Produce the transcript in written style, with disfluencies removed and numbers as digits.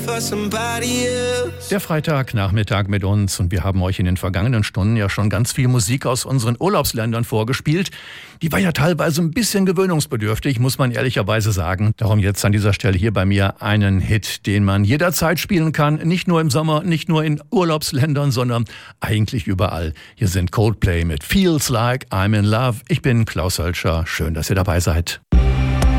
Der Freitagnachmittag mit uns und wir haben euch in den vergangenen Stunden ja schon ganz viel Musik aus unseren Urlaubsländern vorgespielt. Die war ja teilweise ein bisschen gewöhnungsbedürftig, muss man ehrlicherweise sagen. Darum jetzt an dieser Stelle hier bei mir einen Hit, den man jederzeit spielen kann. Nicht nur im Sommer, nicht nur in Urlaubsländern, sondern eigentlich überall. Hier sind Coldplay mit Feels Like I'm in Love. Ich bin Klaus Hölscher. Schön, dass ihr dabei seid.